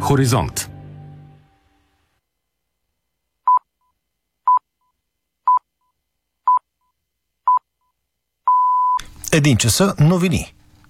Хоризонт. Един часа новини.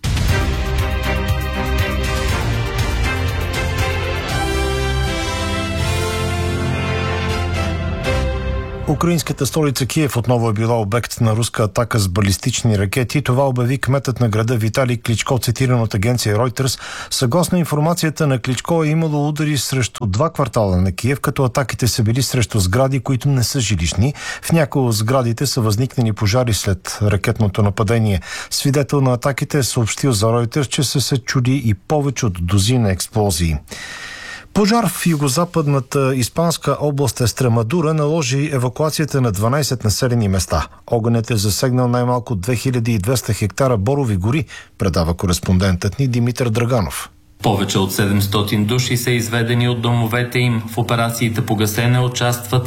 Украинската столица Киев отново е била обект на руска атака с балистични ракети. Това обяви кметът на града Виталий Кличко, цитиран от агенция Reuters. Съгласно информацията на Кличко, е имало удари срещу 2 квартала на Киев, като атаките са били срещу сгради, които не са жилищни. В някои от сградите са възникнали пожари след ракетното нападение. Свидетел на атаките е съобщил за Reuters, че са се чули и повече от дозина експлозии. Пожар в югозападната испанска област Естремадура наложи евакуацията на 12 населени места. Огънят е засегнал най-малко 2200 хектара борови гори, предава кореспондентът ни Димитър Драганов. Повече от 700 души са изведени от домовете им. В операциите по гасене участват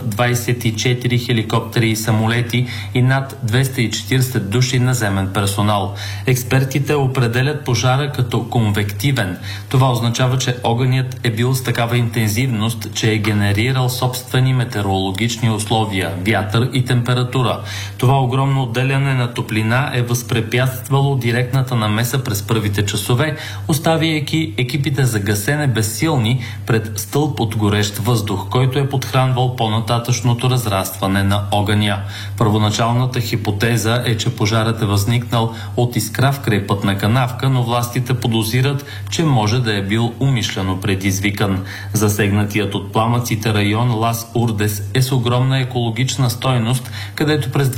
24 хеликоптери и самолети и над 240 души наземен персонал. Експертите определят пожара като конвективен. Това означава, че огънят е бил с такава интензивност, че е генерирал собствени метеорологични условия, вятър и температура. Това огромно отделяне на топлина е възпрепятствало директната намеса през първите часове, оставяйки екипите за гасене безсилни пред стълб от горещ въздух, който е подхранвал по-нататъчното разрастване на огъня. Първоначалната хипотеза е, че пожарът е възникнал от искра в крайпътна канавка, но властите подозират, че може да е бил умишлено предизвикан. Засегнатият от пламъците район Лас Урдес е с огромна екологична стойност, където през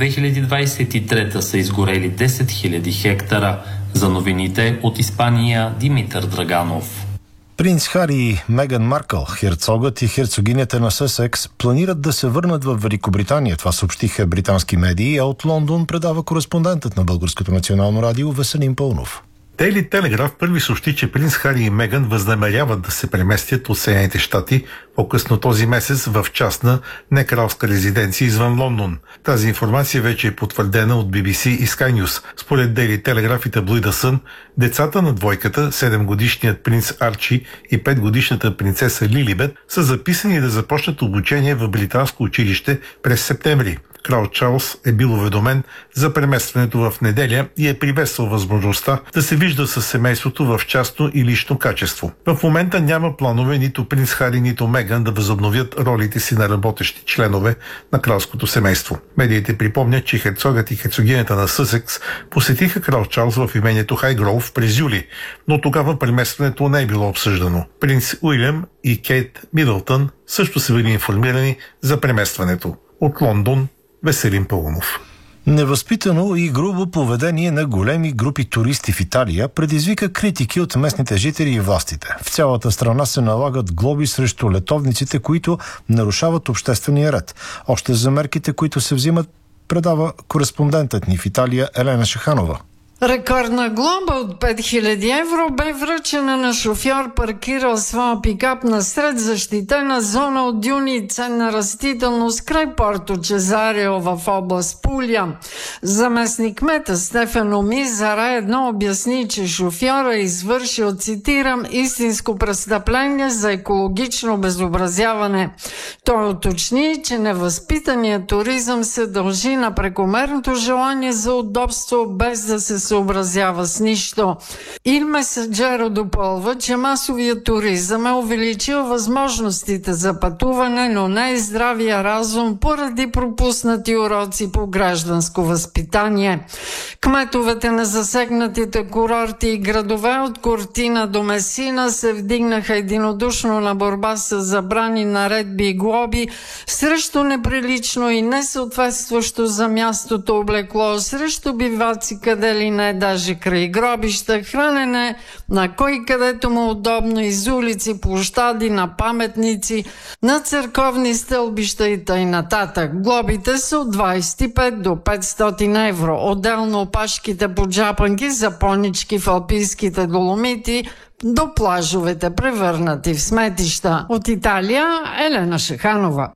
2023 са изгорели 10 000 хектара. За новините от Испания, Димитър Драганов. Принц Хари и Меган Маркъл, херцогът и херцогинята на Съсекс, планират да се върнат в Великобритания. Това съобщиха британски медии, а от Лондон предава кореспондентът на Българското национално радио Веселин Пълнов. Дейли Телеграф първи съобщи, че принц Хари и Меган възнамеряват да се преместят от Съединените щати по-късно този месец в частна некралска резиденция извън Лондон. Тази информация вече е потвърдена от BBC и Sky News. Според Дейли Телеграф и таблоида Сън, децата на двойката, 7-годишният принц Арчи и 5-годишната принцеса Лилибет, са записани да започнат обучение в британско училище през септември. Крал Чарлз е бил уведомен за преместването в неделя и е приветствал възможността да се вижда с семейството в частно и лично качество. В момента няма планове нито принц Хари, нито Меган да възобновят ролите си на работещи членове на кралското семейство. Медиите припомнят, че херцогът и херцогинята на Съсекс посетиха крал Чарлз в имението Хайгроув през юли, но тогава преместването не е било обсъждано. Принц Уилям и Кейт Мидълтън също са били информирани за преместването. От Лондон, Веселин Пълнов. Невъзпитано и грубо поведение на големи групи туристи в Италия предизвика критики от местните жители и властите. В цялата страна се налагат глоби срещу летовниците, които нарушават обществения ред. Още за мерките, които се взимат, предава кореспондентът ни в Италия Елена Шаханова. Рекордна глоба от 5000 евро бе връчена на шофьор, паркирал своя пикап насред защитена зона от дюни и ценна растителност край Порто Чезарио в област Пулия. Заместник кмета Стефано Мизара едно обясни, че шофьора е извършил, цитирам, истинско престъпление за екологично обезобразяване. Той уточни, че невъзпитаният туризъм се дължи на прекомерното желание за удобство, без да се съобразява с нищо. Il Messaggero допълва, че масовият туризъм е увеличил възможностите за пътуване, но не и здравия разум поради пропуснати уроци по гражданско възпитание. Кметовете на засегнатите курорти и градове от Кортина до Месина се вдигнаха единодушно на борба с забрани, наредби и глоби срещу неприлично и несъответстващо за мястото облекло, срещу биваци къде ли не, даже край гробища, хранене на кой където му удобно, из улици, площади, на паметници, на църковни стълбища и т.н. Глобите са от 25 до 500 евро. Отделно опашките по джапанки за понички в алпийските Доломити до плажовете, превърнати в сметища. От Италия, Елена Шаханова.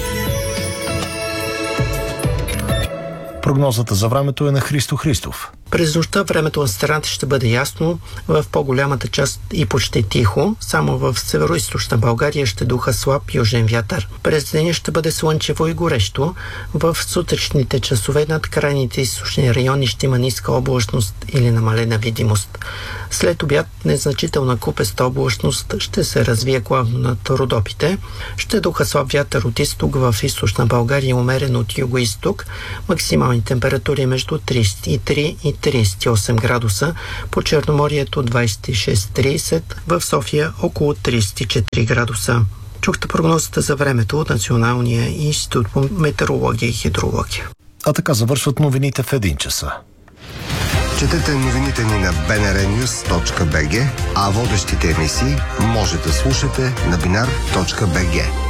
Прогнозата за времето е на Христо Христов. През нощта времето на страната ще бъде ясно, в по-голямата част и почти тихо. Само в северо-источна България ще духа слаб южен вятър. През деня ще бъде слънчево и горещо. В сутрешните часове над крайните източни райони ще има ниска облачност или намалена видимост. След обяд незначителна купеста облачност ще се развие главно над Родопите. Ще духа слаб вятър от изток, в източна България умерен от юго-изток. Максимални температури между 33 и 38 градуса. По Черноморието 26-30, в София около 34 градуса. Чухте прогнозата за времето от Националния институт по метеорология и хидрология. А така завършват новините в 1 часа. Четете новините ни на bnrnews.bg, а водещите емисии може да слушате на binar.bg.